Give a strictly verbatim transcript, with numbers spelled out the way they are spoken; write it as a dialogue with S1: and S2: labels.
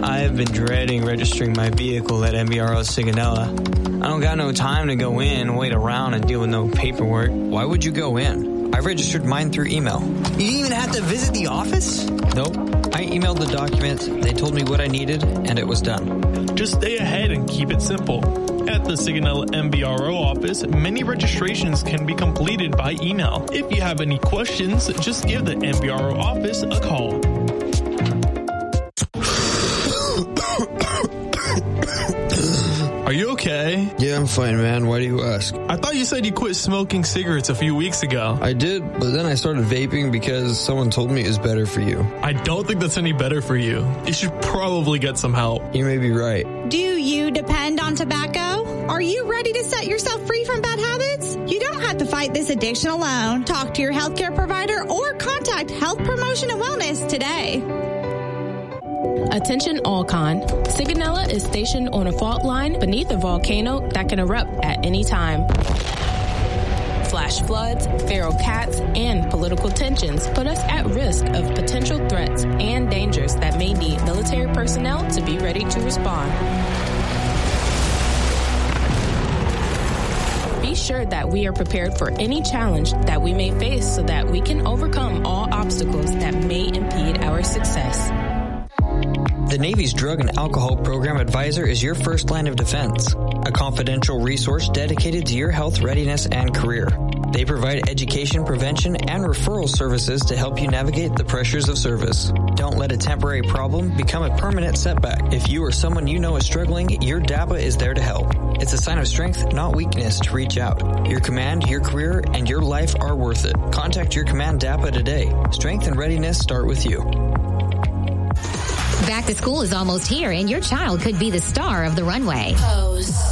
S1: I have been dreading registering my vehicle at M B R O Sigonella. I don't got no time to go in, wait around, and deal with no paperwork.
S2: Why would you go in? I registered mine through email.
S1: You didn't even have to visit the office?
S2: Nope. I emailed the documents, they told me what I needed, and it was done.
S3: Just stay ahead and keep it simple. At the Sigonella M B R O office, many registrations can be completed by email. If you have any questions, just give the M B R O office a call. Are you okay?
S4: Yeah, I'm fine, man. Why do you ask?
S3: I thought you said you quit smoking cigarettes a few weeks ago.
S4: I did, but then I started vaping because someone told me it was better for you.
S3: I don't think that's any better for you. You should probably get some help.
S4: You may be right.
S5: Do you depend on tobacco? Are you ready to set yourself free from bad habits? You don't have to fight this addiction alone. Talk to your healthcare provider or contact Health Promotion and Wellness today.
S6: Attention Alcon. Sigonella is stationed on a fault line beneath a volcano that can erupt at any time. Flash floods, feral cats, and political tensions put us at risk of potential threats and dangers that may need military personnel to be ready to respond. Be sure that we are prepared for any challenge that we may face so that we can overcome all obstacles that may impede our success.
S2: The Navy's Drug and Alcohol Program Advisor is your first line of defense, a confidential resource dedicated to your health readiness and career. They provide education, prevention, and referral services to help you navigate the pressures of service. Don't let a temporary problem become a permanent setback. If you or someone you know is struggling, your D A P A is there to help. It's a sign of strength, not weakness, to reach out. Your command, your career, and your life are worth it. Contact your command D A P A today. Strength and readiness start with you.
S7: Back to school is almost here, and your child could be the star of the runway.
S8: Pose.